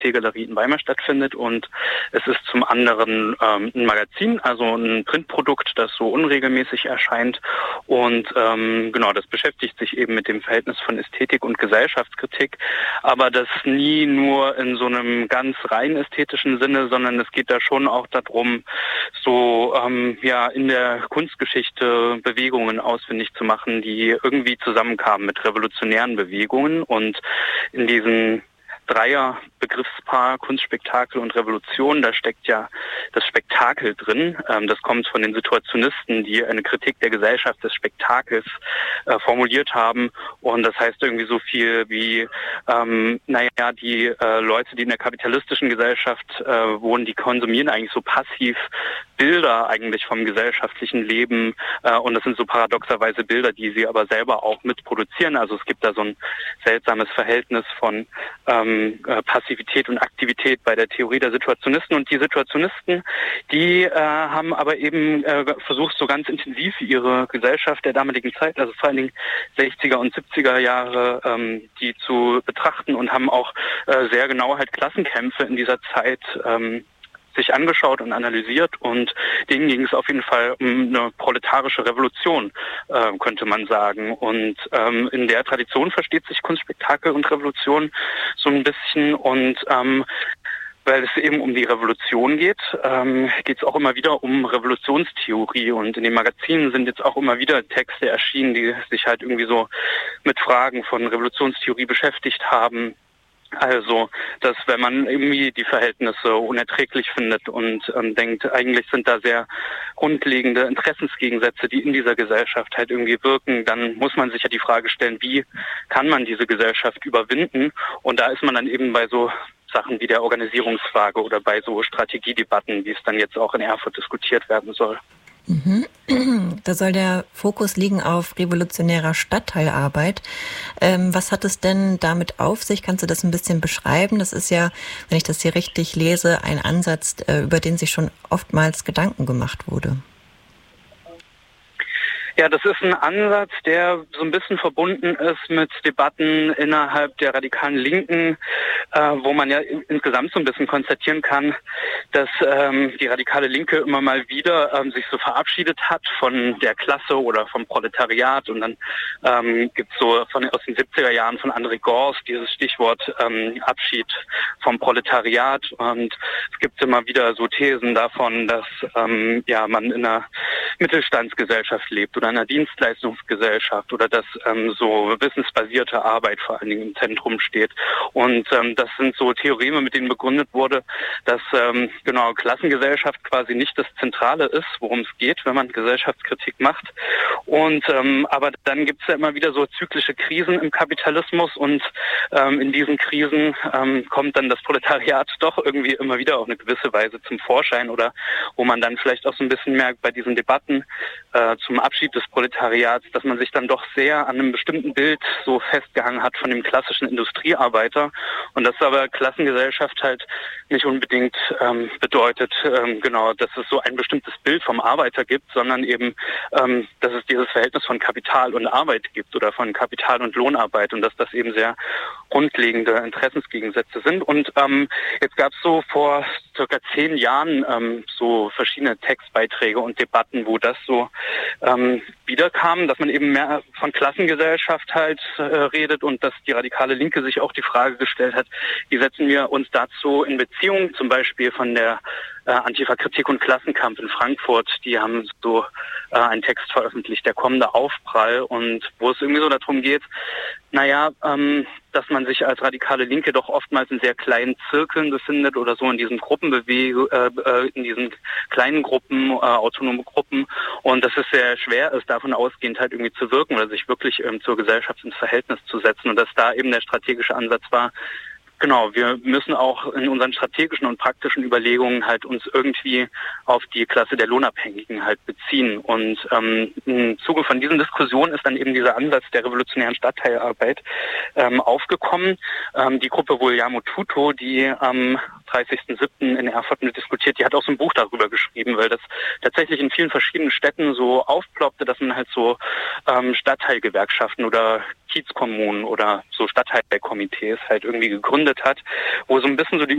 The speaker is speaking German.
Galerie in Weimar stattfindet, und es ist zum anderen ein Magazin, also ein Printprodukt, das so unregelmäßig erscheint, und genau, das beschäftigt sich eben mit dem Verhältnis von Ästhetik und Gesellschaftskritik, aber das nie nur in so einem ganz rein ästhetischen Sinne, sondern es geht da schon auch darum, so in der Kunstgeschichte Bewegungen ausfindig zu machen, die irgendwie zusammenkamen mit revolutionären Bewegungen, und in diesen Dreier-Begriffspaar Kunstspektakel und Revolution, da steckt ja das Spektakel drin. Das kommt von den Situationisten, die eine Kritik der Gesellschaft des Spektakels formuliert haben. Und das heißt irgendwie so viel wie, die Leute, die in der kapitalistischen Gesellschaft wohnen, die konsumieren eigentlich so passiv Bilder eigentlich vom gesellschaftlichen Leben. Und das sind so paradoxerweise Bilder, die sie aber selber auch mitproduzieren. Also es gibt da so ein seltsames Verhältnis von Passivität und Aktivität bei der Theorie der Situationisten. Und die Situationisten, die haben aber eben versucht, so ganz intensiv ihre Gesellschaft der damaligen Zeit, also vor allen Dingen 60er und 70er Jahre, die zu betrachten, und haben auch sehr genau halt Klassenkämpfe in dieser Zeit sich angeschaut und analysiert, und denen ging es auf jeden Fall um eine proletarische Revolution, könnte man sagen. Und in der Tradition versteht sich Kunstspektakel und Revolution so ein bisschen, und weil es eben um die Revolution geht, geht es auch immer wieder um Revolutionstheorie, und in den Magazinen sind jetzt auch immer wieder Texte erschienen, die sich halt irgendwie so mit Fragen von Revolutionstheorie beschäftigt haben. Also, dass wenn man irgendwie die Verhältnisse unerträglich findet und denkt, eigentlich sind da sehr grundlegende Interessensgegensätze, die in dieser Gesellschaft halt irgendwie wirken, dann muss man sich ja die Frage stellen, wie kann man diese Gesellschaft überwinden? Und da ist man dann eben bei so Sachen wie der Organisierungsfrage oder bei so Strategiedebatten, wie es dann jetzt auch in Erfurt diskutiert werden soll. Da soll der Fokus liegen auf revolutionärer Stadtteilarbeit. Was hat es denn damit auf sich? Kannst du das ein bisschen beschreiben? Das ist ja, wenn ich das hier richtig lese, ein Ansatz, über den sich schon oftmals Gedanken gemacht wurde. Ja, das ist ein Ansatz, der so ein bisschen verbunden ist mit Debatten innerhalb der radikalen Linken, wo man ja insgesamt so ein bisschen konstatieren kann, dass die radikale Linke immer mal wieder sich so verabschiedet hat von der Klasse oder vom Proletariat. Und dann gibt's so aus den 70er Jahren von André Gorz dieses Stichwort Abschied vom Proletariat. Und es gibt immer wieder so Thesen davon, dass man in einer Mittelstandsgesellschaft lebt oder einer Dienstleistungsgesellschaft, oder dass so wissensbasierte Arbeit vor allen Dingen im Zentrum steht. Und das sind so Theoreme, mit denen begründet wurde, dass Klassengesellschaft quasi nicht das Zentrale ist, worum es geht, wenn man Gesellschaftskritik macht. Und aber dann gibt es ja immer wieder so zyklische Krisen im Kapitalismus, und in diesen Krisen kommt dann das Proletariat doch irgendwie immer wieder auf eine gewisse Weise zum Vorschein, oder wo man dann vielleicht auch so ein bisschen merkt bei diesen Debatten zum Abschied des Proletariats, dass man sich dann doch sehr an einem bestimmten Bild so festgehangen hat von dem klassischen Industriearbeiter, und dass aber Klassengesellschaft halt nicht unbedingt bedeutet, dass es so ein bestimmtes Bild vom Arbeiter gibt, sondern eben, dass es dieses Verhältnis von Kapital und Arbeit gibt oder von Kapital und Lohnarbeit, und dass das eben sehr grundlegende Interessensgegensätze sind. Und jetzt gab es so vor circa 10 Jahren so verschiedene Textbeiträge und Debatten, wo das so wiederkam, dass man eben mehr von Klassengesellschaft halt redet, und dass die radikale Linke sich auch die Frage gestellt hat, wie setzen wir uns dazu in Beziehung, zum Beispiel von der Antifa-Kritik und Klassenkampf in Frankfurt, die haben so einen Text veröffentlicht, der kommende Aufprall, und wo es irgendwie so darum geht, dass man sich als radikale Linke doch oftmals in sehr kleinen Zirkeln befindet oder so in diesen in diesen kleinen Gruppen, autonome Gruppen, und dass es sehr schwer ist, davon ausgehend halt irgendwie zu wirken oder sich wirklich zur Gesellschaft ins Verhältnis zu setzen, und dass da eben der strategische Ansatz war, genau, wir müssen auch in unseren strategischen und praktischen Überlegungen halt uns irgendwie auf die Klasse der Lohnabhängigen halt beziehen. Und im Zuge von diesen Diskussionen ist dann eben dieser Ansatz der revolutionären Stadtteilarbeit aufgekommen. Die Gruppe Vogliamo Tutto, die am 30.07. in Erfurt mit diskutiert, die hat auch so ein Buch darüber geschrieben, weil das tatsächlich in vielen verschiedenen Städten so aufploppte, dass man halt so Stadtteilgewerkschaften oder Kiezkommunen oder so Stadtteilkomitees halt irgendwie gegründet hat, wo so ein bisschen so die